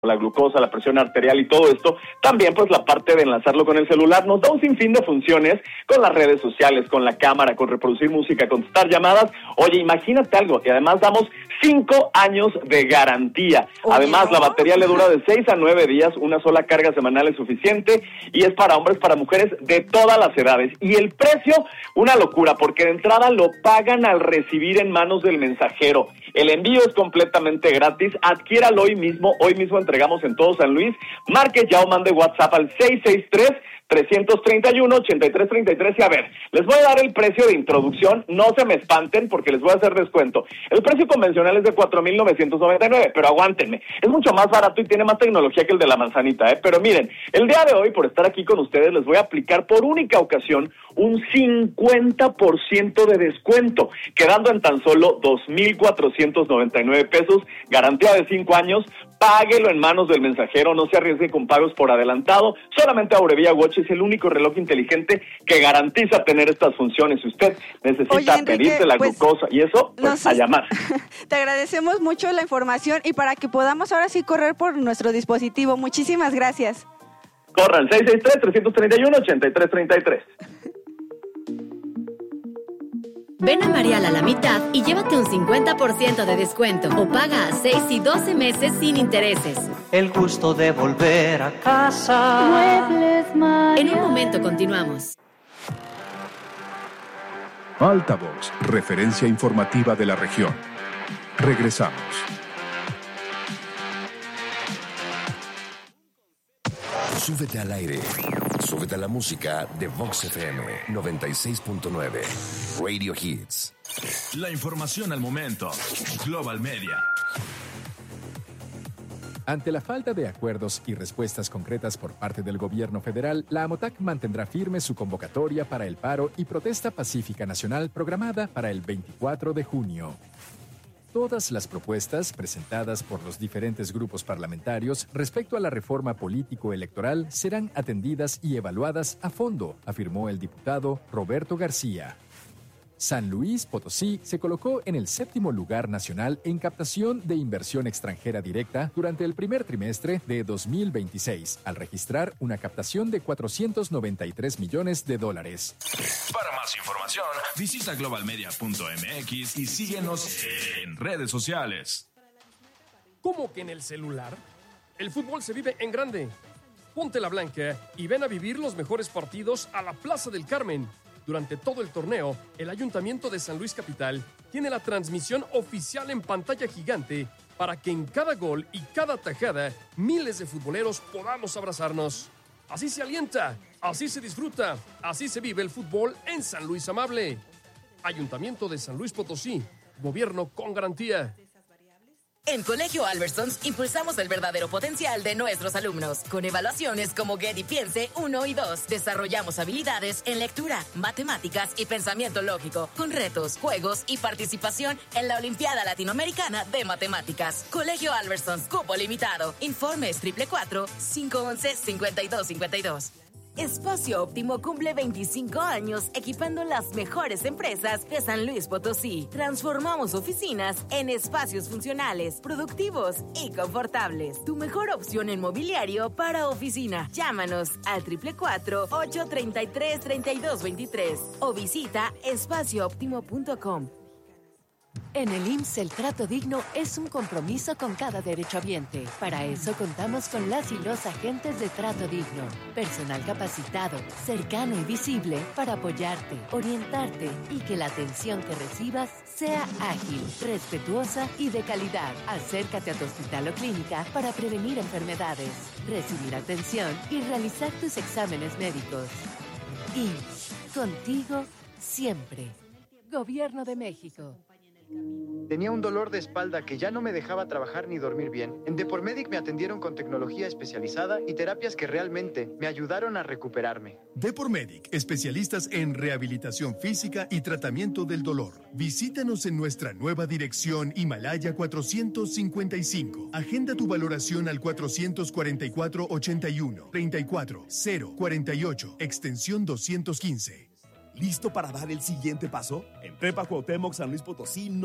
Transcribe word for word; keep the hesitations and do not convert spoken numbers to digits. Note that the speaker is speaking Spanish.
la glucosa, la presión arterial y todo esto, también pues la parte de enlazarlo con el celular nos da un sinfín de funciones con las redes sociales, con la cámara, con reproducir música, contestar llamadas. Oye, imagínate algo, y además damos cinco años de garantía. Oye, además, ¿no? La batería le dura de seis a nueve días, una sola carga semanal es suficiente, y es para hombres, para mujeres de todas las edades. Y el precio, una locura, porque de entrada lo pagan al recibir en manos del mensajero. El envío es completamente gratis, adquiéralo hoy mismo, hoy mismo entregamos en todo San Luis. Marque ya o mande WhatsApp al seis seis tres, tres tres uno, ocho tres tres tres y a ver, les voy a dar el precio de introducción, no se me espanten porque les voy a hacer descuento. El precio convencional es de cuatro mil novecientos noventa y nueve, pero aguántenme, es mucho más barato y tiene más tecnología que el de la manzanita, ¿eh? Pero miren, el día de hoy, por estar aquí con ustedes, les voy a aplicar por única ocasión un cincuenta por ciento de descuento, quedando en tan solo dos mil cuatrocientos noventa y nueve pesos, garantía de cinco años. Páguelo en manos del mensajero, no se arriesgue con pagos por adelantado. Solamente Aurevia Watch es el único reloj inteligente que garantiza tener estas funciones. Si usted necesita Oye, Enrique, pedirse la pues, glucosa y eso, pues nos... a llamar. Te agradecemos mucho la información y para que podamos ahora sí correr por nuestro dispositivo. Muchísimas gracias. Corran, seis seis tres, tres tres uno, ocho tres tres tres. Ven a Marial a la mitad y llévate un cincuenta por ciento de descuento o paga a seis y doce meses sin intereses. El gusto de volver a casa. Muebles Marial. En un momento continuamos. Altavoz, referencia informativa de la región. Regresamos. Súbete al aire. Súbete a la música de Vox F M noventa y seis punto nueve. Radio Hits. La información al momento. Global Media. Ante la falta de acuerdos y respuestas concretas por parte del gobierno federal, la AMOTAC mantendrá firme su convocatoria para el paro y protesta pacífica nacional programada para el veinticuatro de junio. Todas las propuestas presentadas por los diferentes grupos parlamentarios respecto a la reforma político-electoral serán atendidas y evaluadas a fondo, afirmó el diputado Roberto García. San Luis Potosí se colocó en el séptimo lugar nacional en captación de inversión extranjera directa durante el primer trimestre de dos mil veintiséis, al registrar una captación de cuatrocientos noventa y tres millones de dólares. Para más información, visita global media punto m x y síguenos en redes sociales. ¿Cómo que en el celular? El fútbol se vive en grande. Ponte la blanca y ven a vivir los mejores partidos a la Plaza del Carmen. Durante todo el torneo, el Ayuntamiento de San Luis Capital tiene la transmisión oficial en pantalla gigante para que en cada gol y cada tajada miles de futboleros podamos abrazarnos. Así se alienta, así se disfruta, así se vive el fútbol en San Luis Amable. Ayuntamiento de San Luis Potosí, gobierno con garantía. En Colegio Albertsons impulsamos el verdadero potencial de nuestros alumnos. Con evaluaciones como Get y Piense uno y dos, desarrollamos habilidades en lectura, matemáticas y pensamiento lógico, con retos, juegos y participación en la Olimpiada Latinoamericana de Matemáticas. Colegio Albertsons, cupo limitado. Informes triple cuatro, cinco once, cincuenta y dos cincuenta y dos. Espacio Óptimo cumple veinticinco años equipando las mejores empresas de San Luis Potosí. Transformamos oficinas en espacios funcionales, productivos y confortables. Tu mejor opción en mobiliario para oficina. Llámanos al triple cuatro, ocho tres tres, tres dos dos tres o visita espacio óptimo punto com. En el I M S S el trato digno es un compromiso con cada derechohabiente. Para eso contamos con las y los agentes de Trato Digno. Personal capacitado, cercano y visible para apoyarte, orientarte y que la atención que recibas sea ágil, respetuosa y de calidad. Acércate a tu hospital o clínica para prevenir enfermedades, recibir atención y realizar tus exámenes médicos. I M S S, contigo siempre. Gobierno de México. Tenía un dolor de espalda que ya no me dejaba trabajar ni dormir bien. En Depormedic me atendieron con tecnología especializada y terapias que realmente me ayudaron a recuperarme. Depormedic, especialistas en rehabilitación física y tratamiento del dolor. Visítanos en nuestra nueva dirección Himalaya cuatrocientos cincuenta y cinco. Agenda tu valoración al cuatrocientos cuarenta y cuatro, ochenta y uno, treinta y cuatro, cero, cuarenta y ocho, extensión doscientos quince. ¿Listo para dar el siguiente paso? En Prepa Cuauhtémoc San Luis Potosí no